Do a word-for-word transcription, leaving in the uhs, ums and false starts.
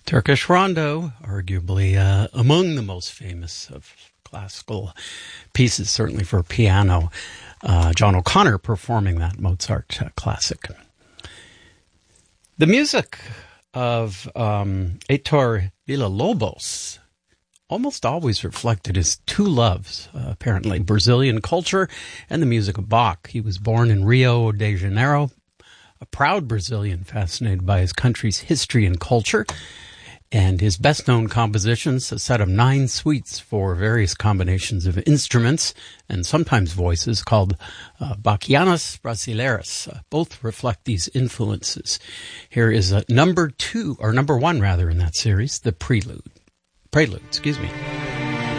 Turkish Rondo, arguably uh, among the most famous of classical pieces, certainly for piano. Uh, John O'Connor performing that Mozart uh, classic. The music of um, Heitor Villa-Lobos almost always reflected his two loves, uh, apparently, Brazilian culture and the music of Bach. He was born in Rio de Janeiro, a proud Brazilian fascinated by his country's history and culture. And his best-known compositions, a set of nine suites for various combinations of instruments and sometimes voices called uh, Bachianas Brasileiras. Uh, both reflect these influences. Here is a number two, or number one rather, in that series, the Prelude. Prelude, excuse me.